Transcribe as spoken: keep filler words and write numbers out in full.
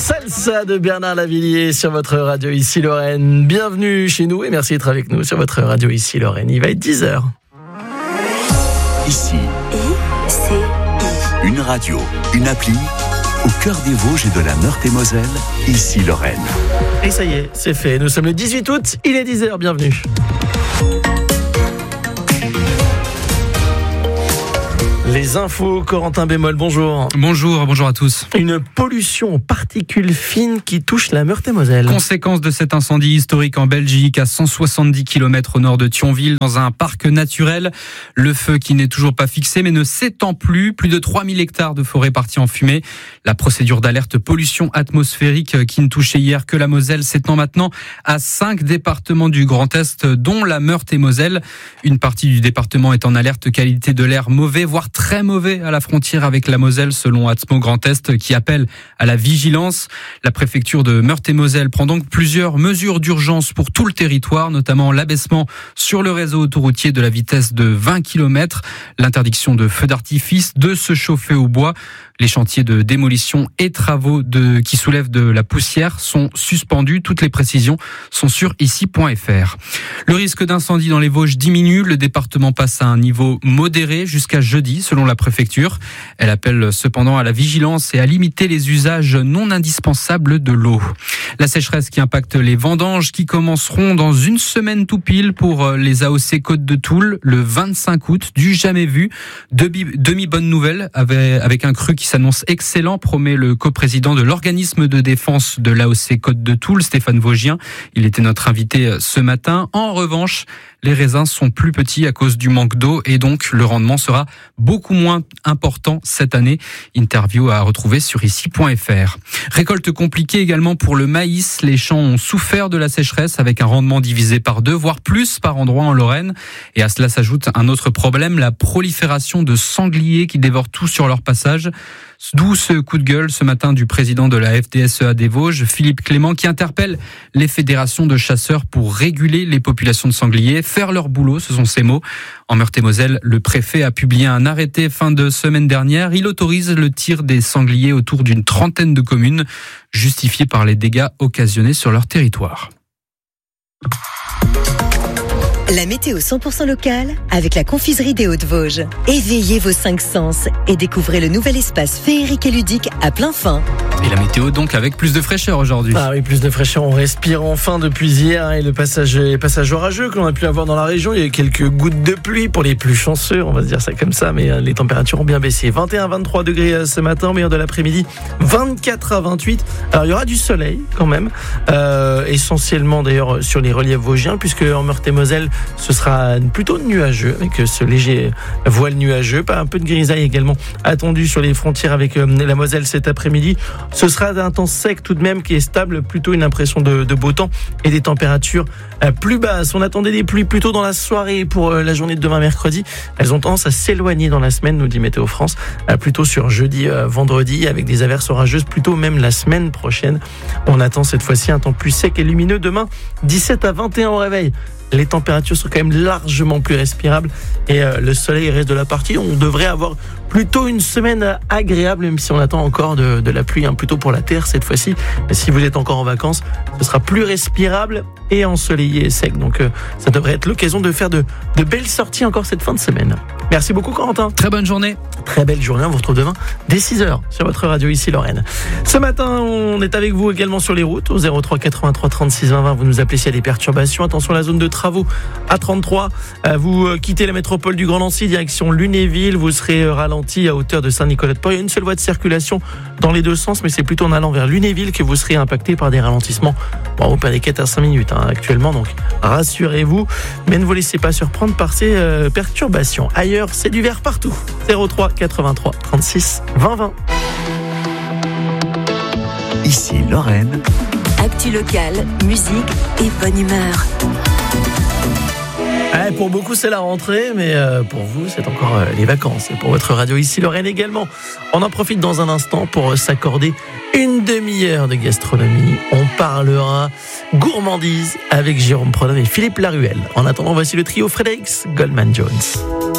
Salsa de Bernard Lavilliers sur votre radio ici Lorraine. Bienvenue chez nous et merci d'être avec nous sur votre radio ici Lorraine. Il va être dix heures. Ici, I, C, I. une radio, une appli, au cœur des Vosges et de la Meurthe-et-Moselle, ici Lorraine. Et ça y est, c'est fait. Nous sommes le dix-huit août, il est dix heures, bienvenue. Les infos, Corentin Bémol, bonjour. Bonjour, bonjour à tous. Une pollution aux particules fines qui touche la Meurthe-et-Moselle. Conséquence de cet incendie historique en Belgique, à cent soixante-dix kilomètres au nord de Thionville, dans un parc naturel. Le feu qui n'est toujours pas fixé, mais ne s'étend plus. Plus de trois mille hectares de forêt partis en fumée. La procédure d'alerte pollution atmosphérique qui ne touchait hier que la Moselle s'étend maintenant à cinq départements du Grand Est, dont la Meurthe-et-Moselle. Une partie du département est en alerte qualité de l'air mauvais, voire très mauvais à la frontière avec la Moselle, selon Atmo Grand Est, qui appelle à la vigilance. La préfecture de Meurthe-et-Moselle prend donc plusieurs mesures d'urgence pour tout le territoire, notamment l'abaissement sur le réseau autoroutier de la vitesse de vingt kilomètres, l'interdiction de feux d'artifice, de se chauffer au bois. Les chantiers de démolition et travaux de, qui soulèvent de la poussière sont suspendus. Toutes les précisions sont sur ici point f r. Le risque d'incendie dans les Vosges diminue. Le département passe à un niveau modéré jusqu'à jeudi, selon la préfecture. Elle appelle cependant à la vigilance et à limiter les usages non indispensables de l'eau. La sécheresse qui impacte les vendanges qui commenceront dans une semaine tout pile pour les A O C Côte de Toul le vingt-cinq août, du jamais vu. Demi-bonne nouvelle avec un cru qui s'annonce excellent, promet le coprésident de l'organisme de défense de l'A O C Côte de Toul, Stéphane Vosgien. Il était notre invité ce matin. En revanche, les raisins sont plus petits à cause du manque d'eau et donc le rendement sera beaucoup moins important cette année. Interview à retrouver sur ici point f r. Récolte compliquée également pour le maïs. Les champs ont souffert de la sécheresse avec un rendement divisé par deux, voire plus par endroit en Lorraine. Et à cela s'ajoute un autre problème, la prolifération de sangliers qui dévorent tout sur leur passage. D'où ce coup de gueule ce matin du président de la F D S E A des Vosges, Philippe Clément, qui interpelle les fédérations de chasseurs pour réguler les populations de sangliers, faire leur boulot, ce sont ses mots. En Meurthe-et-Moselle, le préfet a publié un arrêté fin de semaine dernière. Il autorise le tir des sangliers autour d'une trentaine de communes, justifié par les dégâts occasionnés sur leur territoire. La météo cent pour cent locale avec la confiserie des Hauts-de-Vosges. Éveillez vos cinq sens et découvrez le nouvel espace féerique et ludique à plein fin. Et la météo donc avec plus de fraîcheur aujourd'hui. Ah oui, plus de fraîcheur, on respire enfin depuis hier et le passage, les passages orageux que l'on a pu avoir dans la région, il y a eu quelques gouttes de pluie pour les plus chanceux, on va se dire ça comme ça, mais les températures ont bien baissé. vingt et un à vingt-trois degrés ce matin, au meilleur de l'après-midi, vingt-quatre à vingt-huit. Alors il y aura du soleil quand même, euh, essentiellement d'ailleurs sur les reliefs vosgiens, puisque en Meurthe-et-Moselle, ce sera plutôt nuageux avec ce léger voile nuageux, pas un peu de grisaille également attendu sur les frontières avec la Moselle cet après-midi. Ce sera un temps sec tout de même qui est stable, plutôt une impression de, de beau temps et des températures plus basses. On attendait des pluies plutôt dans la soirée pour la journée de demain mercredi. Elles ont tendance à s'éloigner dans la semaine, nous dit Météo France, plutôt sur jeudi, vendredi, avec des averses orageuses plutôt même la semaine prochaine. On attend cette fois-ci un temps plus sec et lumineux demain, dix-sept à vingt et un au réveil. Les températures sont quand même largement plus respirables et euh, le soleil reste de la partie. On devrait avoir plutôt une semaine agréable, même si on attend encore de, de la pluie, hein, plutôt pour la terre cette fois-ci. Mais si vous êtes encore en vacances, ce sera plus respirable et ensoleillé et sec. Donc euh, ça devrait être l'occasion de faire de, de belles sorties encore cette fin de semaine. Merci beaucoup Corentin. Très bonne journée. Très belle journée, on vous retrouve demain dès six heures sur votre radio ici Lorraine. Ce matin, on est avec vous également sur les routes au zéro trois quatre-vingt-trois trente-six vingt vingt. Vous nous appelez s'il y a des perturbations. Attention à la zone de travaux à trente-trois. Vous quittez la métropole du Grand Nancy, direction Lunéville. Vous serez ralenti à hauteur de Saint-Nicolas-de-Port. Il y a une seule voie de circulation dans les deux sens, mais c'est plutôt en allant vers Lunéville que vous serez impacté par des ralentissements. Bon, on perd des quatre à cinq minutes hein, actuellement, donc rassurez-vous. Mais ne vous laissez pas surprendre par ces euh, perturbations. Ailleurs, c'est du vert partout. zéro trois quatre-vingt-trois trente-six vingt vingt. Ici Lorraine. Actu locale, musique et bonne humeur. Ouais, pour beaucoup, c'est la rentrée, mais euh, pour vous, c'est encore euh, les vacances. Et pour votre radio ici, Lorraine également. On en profite dans un instant pour euh, s'accorder une demi-heure de gastronomie. On parlera gourmandise avec Jérôme Prodhomme et Philippe Laruelle. En attendant, voici le trio Fredericks Goldman Jones.